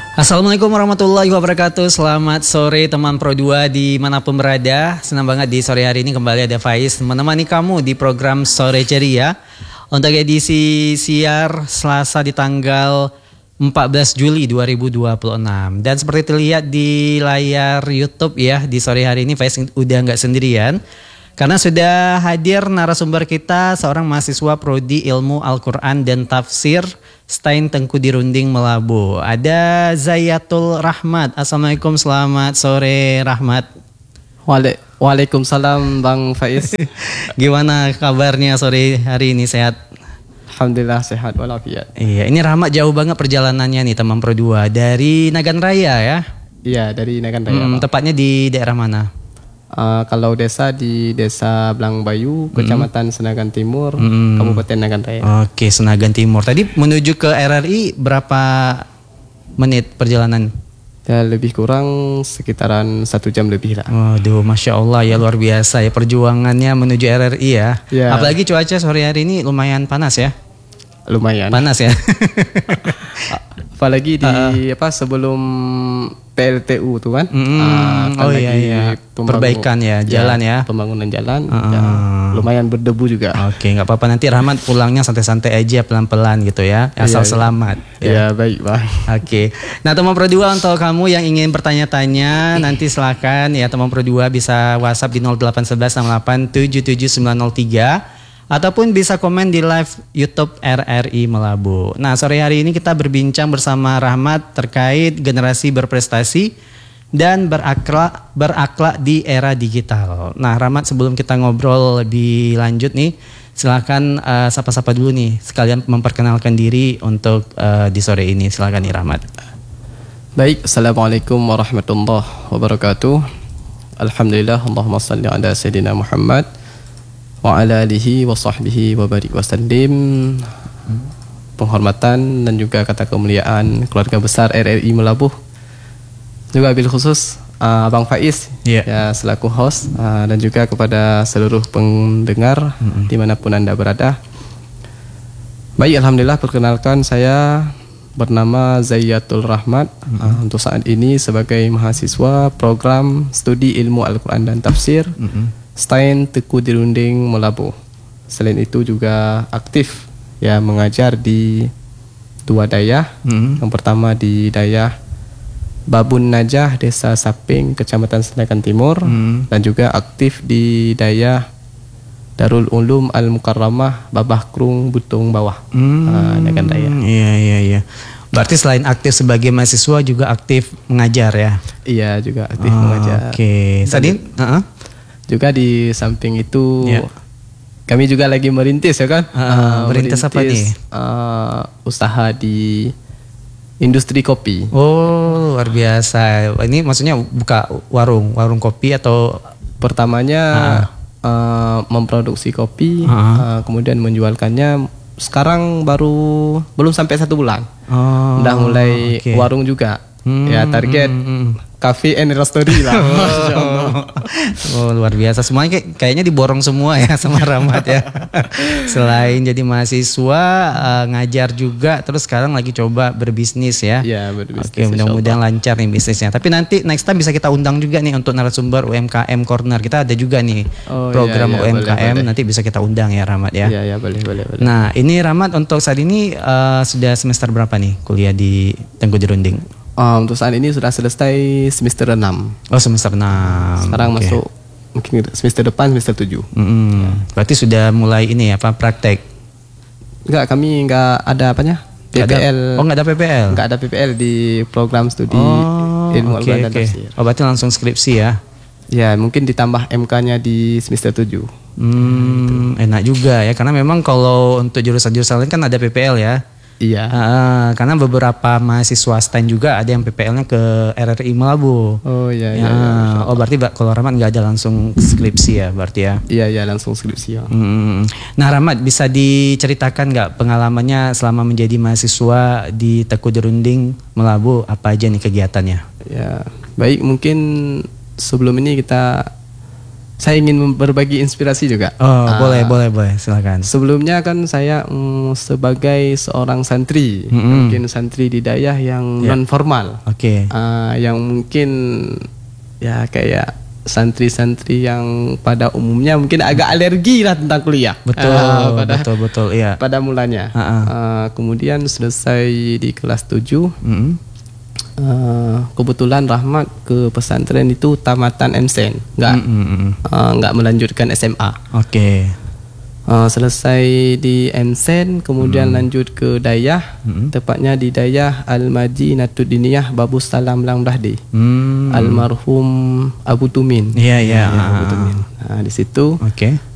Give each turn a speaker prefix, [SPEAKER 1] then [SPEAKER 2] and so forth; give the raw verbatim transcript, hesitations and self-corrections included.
[SPEAKER 1] Assalamualaikum warahmatullahi wabarakatuh. Selamat sore teman Pro dua dimanapun berada. Senang banget di sore hari ini kembali ada Faiz menemani kamu di program Sore Ceria untuk edisi siar Selasa di tanggal empat belas Juli dua ribu dua puluh enam. Dan seperti terlihat di layar YouTube ya, di sore hari ini Faiz udah nggak sendirian. Karena sudah hadir narasumber kita, seorang mahasiswa Prodi Ilmu Al-Quran dan Tafsir Stein Tengku Dirunding Melabu. Ada Zayatul Rahmat. Assalamualaikum, selamat sore Rahmat.
[SPEAKER 2] Wale- Waalaikumsalam Bang Faiz.
[SPEAKER 1] Gimana kabarnya sore hari ini, sehat?
[SPEAKER 2] Alhamdulillah sehat walafiat.
[SPEAKER 1] Iya, ini Rahmat jauh banget perjalanannya nih teman Pro dua. Dari Nagan Raya ya?
[SPEAKER 2] Iya, dari Nagan Raya.
[SPEAKER 1] Hmm, tepatnya di daerah mana?
[SPEAKER 2] Uh, kalau desa di Desa Blangbayu, Kecamatan Senagan Timur, hmm. Kabupaten Nagan Raya.
[SPEAKER 1] Oke, Senagan Timur. Tadi menuju ke R R I berapa menit perjalanan?
[SPEAKER 2] Ya, lebih kurang sekitaran satu jam lebih lah.
[SPEAKER 1] Waduh, Masya Allah ya, luar biasa ya perjuangannya menuju R R I ya.
[SPEAKER 2] Ya.
[SPEAKER 1] Apalagi cuaca sore hari ini lumayan panas ya.
[SPEAKER 2] Lumayan.
[SPEAKER 1] Panas ya.
[SPEAKER 2] Apalagi di uh, apa sebelum P L T U tuh kan.
[SPEAKER 1] Mm,
[SPEAKER 2] uh, kan
[SPEAKER 1] oh iya iya. Perbaikan ya, jalan ya. ya.
[SPEAKER 2] Pembangunan jalan.
[SPEAKER 1] Uh,
[SPEAKER 2] ya, lumayan berdebu juga.
[SPEAKER 1] Oke, nggak apa-apa, nanti Rahmat pulangnya santai-santai aja, pelan-pelan gitu ya. Asal
[SPEAKER 2] iya,
[SPEAKER 1] selamat.
[SPEAKER 2] Iya, ya, baik Bang.
[SPEAKER 1] Oke. Nah teman Pro dua, untuk kamu yang ingin bertanya-tanya nanti silakan ya, teman Pro dua bisa WhatsApp di nol delapan satu satu enam delapan tujuh tujuh sembilan nol tiga. Ataupun bisa komen di live YouTube R R I Melabu. Nah, sore hari ini kita berbincang bersama Rahmat terkait generasi berprestasi dan berakhlak berakhlak di era digital. Nah, Rahmat, sebelum kita ngobrol lebih lanjut nih, silakan uh, sapa-sapa dulu nih, sekalian memperkenalkan diri untuk uh, di sore ini. Silakan nih Rahmat.
[SPEAKER 2] Baik, Assalamualaikum warahmatullahi wabarakatuh. Alhamdulillah, Allahumma salli ala Sayyidina Muhammad wa ala alihi wa sahbihi wa barik wa sallim. Penghormatan dan juga kata kemuliaan keluarga besar R R I Melabuh, juga bil khusus uh, Bang Faiz yeah. ya selaku host, uh, dan juga kepada seluruh pendengar mm-hmm. dimanapun Anda berada. Baik, Alhamdulillah, perkenalkan saya bernama Zayatul Rahmat, mm-hmm. uh, untuk saat ini sebagai mahasiswa program studi ilmu Al-Quran dan Tafsir mm-hmm. Stein Tengku Dirunding Melabu. Selain itu juga aktif ya mengajar di dua dayah. Hmm. Yang pertama di dayah Babun Najah, Desa Saping, Kecamatan Senagan Timur, hmm. dan juga aktif di dayah Darul Ulum Al Mukarramah, Babah Krung, Butung Bawah. Hmm. Nagan Raya.
[SPEAKER 1] Iya iya iya. Berarti selain aktif sebagai mahasiswa juga aktif mengajar ya?
[SPEAKER 2] Iya, juga aktif
[SPEAKER 1] oh,
[SPEAKER 2] mengajar.
[SPEAKER 1] Oke. Okay. Tadi uh-uh.
[SPEAKER 2] juga di samping itu yeah. kami juga lagi merintis ya kan.
[SPEAKER 1] Uh, uh, merintis, merintis apa nih?
[SPEAKER 2] Uh, usaha di industri kopi.
[SPEAKER 1] Oh, luar biasa. Ini maksudnya buka warung, warung kopi atau?
[SPEAKER 2] Pertamanya uh. Uh, memproduksi kopi, uh. Uh, kemudian menjualkannya. Sekarang baru belum sampai satu bulan. Oh, udah mulai okay. warung juga. Hmm, ya target hmm, hmm. cafe and restoran lah.
[SPEAKER 1] Oh, oh, luar biasa. Semuanya kayak, kayaknya diborong semua ya sama Rahmat ya. Selain jadi mahasiswa, uh, ngajar juga, terus sekarang lagi coba berbisnis ya.
[SPEAKER 2] Iya, berbisnis.
[SPEAKER 1] Oke, mudah-mudahan lancar nih bisnisnya. Tapi nanti next time bisa kita undang juga nih untuk narasumber U M K M Corner. Kita ada juga nih oh, program iya, iya, U M K M, boleh, boleh. Nanti bisa kita undang ya Rahmat ya.
[SPEAKER 2] Iya, iya, boleh, boleh, boleh.
[SPEAKER 1] Nah, ini Rahmat untuk saat ini uh, sudah semester berapa nih kuliah di Tengku Dirunding?
[SPEAKER 2] Um, untuk saat ini sudah selesai semester enam.
[SPEAKER 1] Oh, semester enam.
[SPEAKER 2] Sekarang okay. masuk mungkin semester depan semester tujuh. Mm-hmm.
[SPEAKER 1] Ya. Berarti sudah mulai ini apa praktek?
[SPEAKER 2] Enggak, kami enggak ada apanya? P P L.
[SPEAKER 1] Oh, enggak ada P P L.
[SPEAKER 2] Enggak ada P P L di program studi
[SPEAKER 1] oh,
[SPEAKER 2] ilmu
[SPEAKER 1] okay,
[SPEAKER 2] Al-Quran dan
[SPEAKER 1] okay.
[SPEAKER 2] Tafsir.
[SPEAKER 1] Oh, berarti langsung skripsi ya?
[SPEAKER 2] Ya, mungkin ditambah M K-nya di semester tujuh.
[SPEAKER 1] Hmm, gitu. Enak juga ya, karena memang kalau untuk jurusan-jurusan lain kan ada P P L ya.
[SPEAKER 2] Iya.
[SPEAKER 1] Uh, karena beberapa mahasiswa Stein juga ada yang P P L-nya ke R R I Melabu.
[SPEAKER 2] Oh iya.
[SPEAKER 1] Ya,
[SPEAKER 2] iya, iya
[SPEAKER 1] oh berarti kalau Rahmat nggak ada langsung skripsi ya, berarti ya?
[SPEAKER 2] Iya iya langsung skripsi ya.
[SPEAKER 1] Hmm. Nah Rahmat, bisa diceritakan nggak pengalamannya selama menjadi mahasiswa di Tengku Dirunding Melabu, apa aja nih kegiatannya?
[SPEAKER 2] Ya baik, mungkin sebelum ini kita saya ingin berbagi inspirasi juga.
[SPEAKER 1] Oh, uh, boleh, boleh, boleh, silakan.
[SPEAKER 2] Sebelumnya kan saya mm, sebagai seorang santri, mm-hmm. mungkin santri di daerah yang yeah. non formal.
[SPEAKER 1] Oke. Okay.
[SPEAKER 2] Uh, yang mungkin ya kayak santri-santri yang pada umumnya mungkin agak alergi lah tentang kuliah.
[SPEAKER 1] Betul, uh, pada, betul, betul, iya.
[SPEAKER 2] Pada mulanya. Uh-uh. Uh, kemudian selesai di kelas tujuh. Mm-hmm. Uh, kebetulan Rahmat ke pesantren itu tamatan M Sen, nggak mm-hmm. uh, nggak melanjutkan S M A.
[SPEAKER 1] Oke. Okay.
[SPEAKER 2] Uh, selesai di M Sen, kemudian mm. lanjut ke Dayah, mm-hmm. tepatnya di Dayah Al-Maji Natudiniyah Babu Salam Langdahdi, mm. almarhum Abu Tumin.
[SPEAKER 1] Iya yeah, iya. Yeah.
[SPEAKER 2] Ya, Abu Tumin. Nah, di situ.
[SPEAKER 1] Oke. Okay.